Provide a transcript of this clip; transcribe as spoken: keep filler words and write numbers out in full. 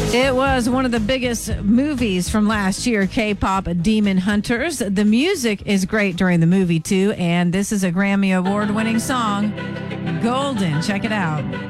It was one of the biggest movies from last year, K-pop Demon Hunters. The music is great during the movie, too, and this is a Grammy Award-winning song, Golden. Check it out.